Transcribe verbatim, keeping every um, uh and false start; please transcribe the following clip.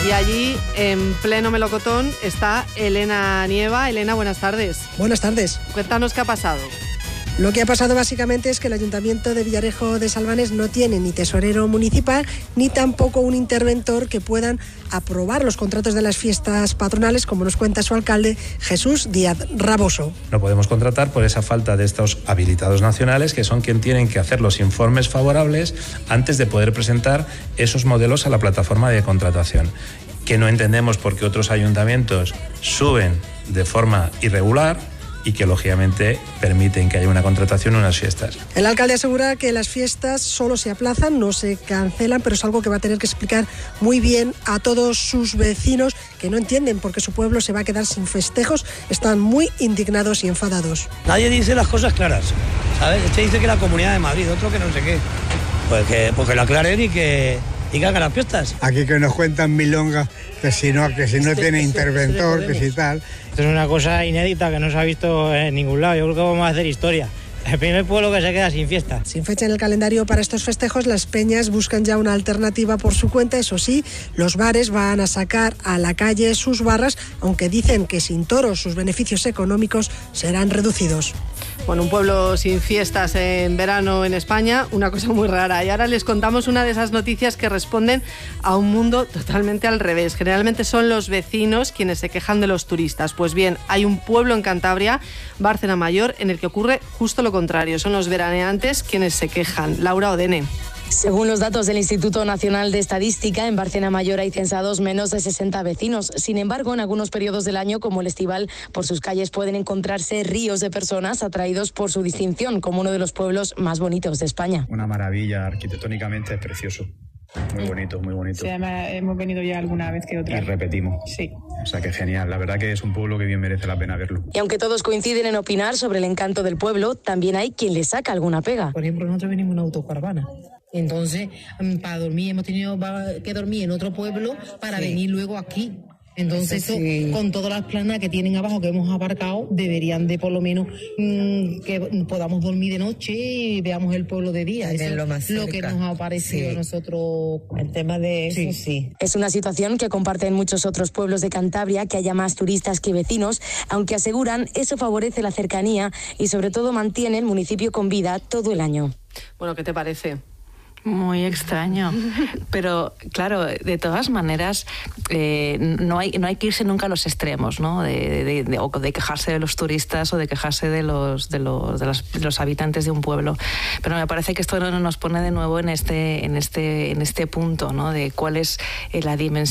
Y allí, en pleno melocotón, está Elena Nieva. Elena, buenas tardes. Buenas tardes. Cuéntanos qué ha pasado. Lo que ha pasado básicamente es que el Ayuntamiento de Villarejo de Salvanes no tiene ni tesorero municipal ni tampoco un interventor que puedan aprobar los contratos de las fiestas patronales, como nos cuenta su alcalde, Jesús Díaz Raboso. No podemos contratar por esa falta de estos habilitados nacionales, que son quienes tienen que hacer los informes favorables antes de poder presentar esos modelos a la plataforma de contratación, que no entendemos por qué otros ayuntamientos suben de forma irregular y que lógicamente permiten que haya una contratación en unas fiestas. El alcalde asegura que las fiestas solo se aplazan, no se cancelan, pero es algo que va a tener que explicar muy bien a todos sus vecinos, que no entienden por qué su pueblo se va a quedar sin festejos. Están muy indignados y enfadados. Nadie dice las cosas claras, ¿sabes? Este dice que la Comunidad de Madrid, otro que no sé qué. Pues que, pues que lo aclaren y que, y que hagan las fiestas. Aquí que nos cuentan milongas, que si no, que si no tiene interventor, que si tal. Esto es una cosa inédita que no se ha visto en ningún lado. Yo creo que vamos a hacer historia. El primer pueblo que se queda sin fiesta. Sin fecha en el calendario para estos festejos, las peñas buscan ya una alternativa por su cuenta. Eso sí, los bares van a sacar a la calle sus barras, aunque dicen que sin toros sus beneficios económicos serán reducidos. Bueno, un pueblo sin fiestas en verano en España, una cosa muy rara. Y ahora les contamos una de esas noticias que responden a un mundo totalmente al revés. Generalmente son los vecinos quienes se quejan de los turistas. Pues bien, hay un pueblo en Cantabria, Bárcena Mayor, en el que ocurre justo lo contrario. Son los veraneantes quienes se quejan. Laura Odene. Según los datos del Instituto Nacional de Estadística, en Bárcena Mayor hay censados menos de sesenta vecinos. Sin embargo, en algunos periodos del año, como el estival, por sus calles pueden encontrarse ríos de personas atraídos por su distinción como uno de los pueblos más bonitos de España. Una maravilla, arquitectónicamente es precioso. Muy bonito, muy bonito. Sí, además hemos venido ya alguna vez que otra. Y repetimos. Sí. O sea que genial, la verdad que es un pueblo que bien merece la pena verlo. Y aunque todos coinciden en opinar sobre el encanto del pueblo, también hay quien le saca alguna pega. Por ejemplo, nosotros venimos en una autocaravana. Entonces, para dormir hemos tenido que dormir en otro pueblo para sí. venir luego aquí. Entonces, eso, sí. con todas las planas que tienen abajo que hemos aparcado, deberían de por lo menos mmm, que podamos dormir de noche y veamos el pueblo de día. Eso es lo, más lo que nos ha parecido sí. a nosotros. El tema de eso, sí. sí. Es una situación que comparten muchos otros pueblos de Cantabria, que haya más turistas que vecinos, aunque aseguran eso favorece la cercanía y sobre todo mantiene el municipio con vida todo el año. Bueno, ¿qué te parece? Muy extraño, pero claro, de todas maneras eh, no hay no hay que irse nunca a los extremos, ¿no? De, de, de, o de quejarse de los turistas o de quejarse de los de los de, las, de los habitantes de un pueblo, pero me parece que esto nos pone de nuevo en este en este en este punto, ¿no? De cuál es la dimensión